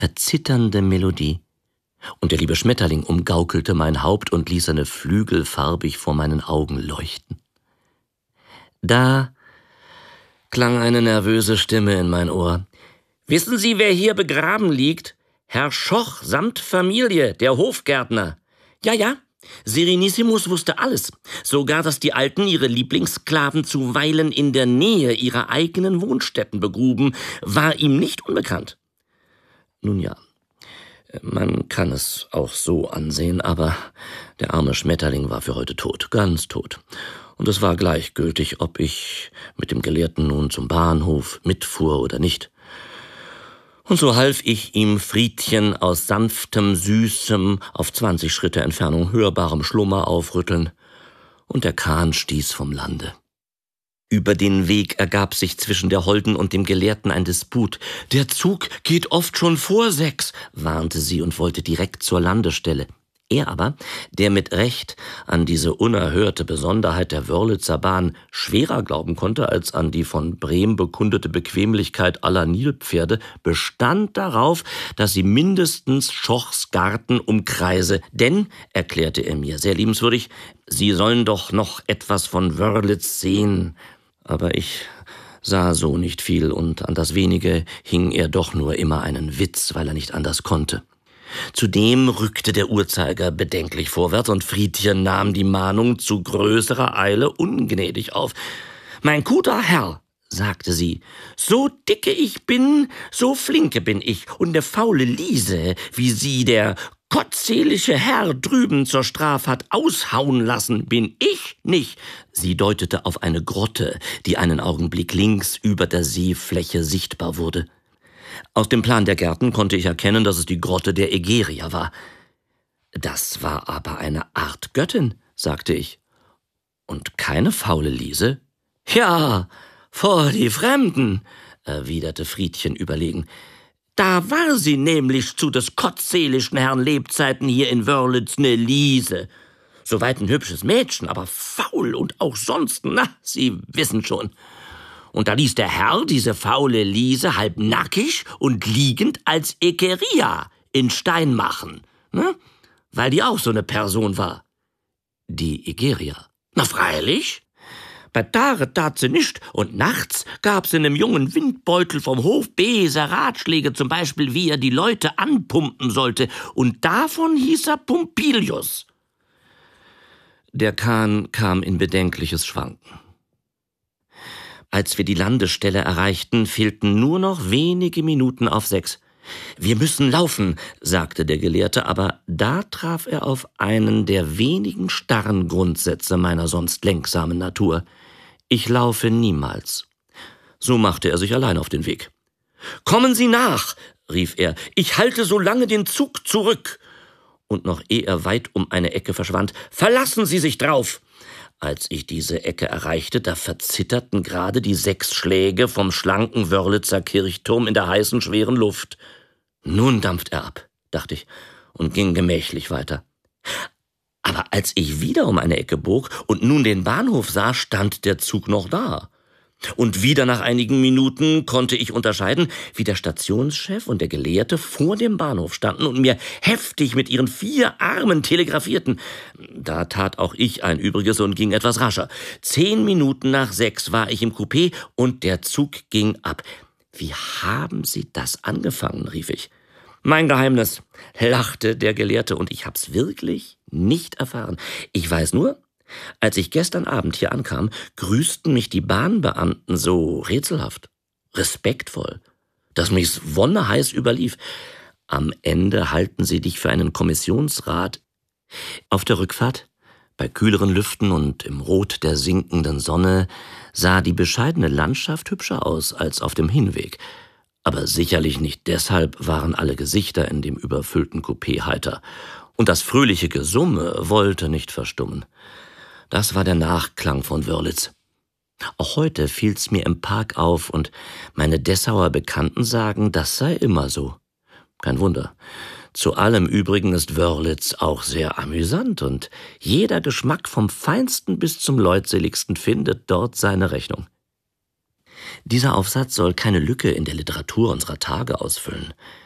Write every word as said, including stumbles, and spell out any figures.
verzitternde Melodie. Und der liebe Schmetterling umgaukelte mein Haupt und ließ seine Flügel farbig vor meinen Augen leuchten. Da klang eine nervöse Stimme in mein Ohr. »Wissen Sie, wer hier begraben liegt? Herr Schoch samt Familie, der Hofgärtner.« »Ja, ja, Serenissimus wusste alles, sogar, dass die Alten ihre Lieblingssklaven zuweilen in der Nähe ihrer eigenen Wohnstätten begruben, war ihm nicht unbekannt.« Nun ja, man kann es auch so ansehen, aber der arme Schmetterling war für heute tot, ganz tot. Und es war gleichgültig, ob ich mit dem Gelehrten nun zum Bahnhof mitfuhr oder nicht. Und so half ich ihm Friedchen aus sanftem, süßem, auf zwanzig Schritte Entfernung hörbarem Schlummer aufrütteln, und der Kahn stieß vom Lande. Über den Weg ergab sich zwischen der Holden und dem Gelehrten ein Disput. »Der Zug geht oft schon vor sechs«, warnte sie und wollte direkt zur Landestelle. Er aber, der mit Recht an diese unerhörte Besonderheit der Wörlitzer Bahn schwerer glauben konnte als an die von Brehm bekundete Bequemlichkeit aller Nilpferde, bestand darauf, dass sie mindestens Schochs Garten umkreise, denn, erklärte er mir sehr liebenswürdig, sie sollen doch noch etwas von Wörlitz sehen. Aber ich sah so nicht viel, und an das wenige hing er doch nur immer einen Witz, weil er nicht anders konnte. Zudem rückte der Uhrzeiger bedenklich vorwärts, und Friedchen nahm die Mahnung zu größerer Eile ungnädig auf. »Mein guter Herr«, sagte sie, »so dicke ich bin, so flinke bin ich, und ne faule Liese, wie sie der gottselige Herr drüben zur Straf hat aushauen lassen, bin ich nicht.« Sie deutete auf eine Grotte, die einen Augenblick links über der Seefläche sichtbar wurde. Aus dem Plan der Gärten konnte ich erkennen, dass es die Grotte der Egeria war. »Das war aber eine Art Göttin«, sagte ich. »Und keine faule Liese?« »Ja, vor die Fremden«, erwiderte Friedchen überlegen. »Da war sie nämlich zu des gottseligsten Herrn Lebzeiten hier in Wörlitz ne Liese. Soweit ein hübsches Mädchen, aber faul und auch sonst, na, Sie wissen schon. Und da ließ der Herr diese faule Liese halb nackig und liegend als Egeria in Stein machen, ne? Weil die auch so eine Person war.« »Die Egeria?« »Na freilich. Bei Tage tat sie nicht, und nachts gab sie einem jungen Windbeutel vom Hof Beser Ratschläge, zum Beispiel, wie er die Leute anpumpen sollte, und davon hieß er Pumpilius.« Der Kahn kam in bedenkliches Schwanken. Als wir die Landestelle erreichten, fehlten nur noch wenige Minuten auf sechs. »Wir müssen laufen«, sagte der Gelehrte, aber da traf er auf einen der wenigen starren Grundsätze meiner sonst lenksamen Natur. Ich laufe niemals. So machte er sich allein auf den Weg. »Kommen Sie nach«, rief er, »ich halte so lange den Zug zurück.« Und noch ehe er weit um eine Ecke verschwand, »Verlassen Sie sich drauf!« Als ich diese Ecke erreichte, da verzitterten gerade die sechs Schläge vom schlanken Wörlitzer Kirchturm in der heißen, schweren Luft. »Nun dampft er ab«, dachte ich, und ging gemächlich weiter. Aber als ich wieder um eine Ecke bog und nun den Bahnhof sah, stand der Zug noch da. Und wieder nach einigen Minuten konnte ich unterscheiden, wie der Stationschef und der Gelehrte vor dem Bahnhof standen und mir heftig mit ihren vier Armen telegrafierten. Da tat auch ich ein Übriges und ging etwas rascher. Zehn Minuten nach sechs war ich im Coupé und der Zug ging ab. »Wie haben Sie das angefangen?«, rief ich. »Mein Geheimnis«, lachte der Gelehrte, und ich hab's wirklich nicht erfahren. Ich weiß nur, als ich gestern Abend hier ankam, grüßten mich die Bahnbeamten so rätselhaft, respektvoll, dass mich's wonneheiß überlief. Am Ende halten sie dich für einen Kommissionsrat. Auf der Rückfahrt, bei kühleren Lüften und im Rot der sinkenden Sonne, sah die bescheidene Landschaft hübscher aus als auf dem Hinweg. Aber sicherlich nicht deshalb waren alle Gesichter in dem überfüllten Coupé heiter. Und das fröhliche Gesumme wollte nicht verstummen. Das war der Nachklang von Wörlitz. Auch heute fiel's mir im Park auf, und meine Dessauer Bekannten sagen, das sei immer so. Kein Wunder. Zu allem Übrigen ist Wörlitz auch sehr amüsant, und jeder Geschmack vom Feinsten bis zum Leutseligsten findet dort seine Rechnung. Dieser Aufsatz soll keine Lücke in der Literatur unserer Tage ausfüllen.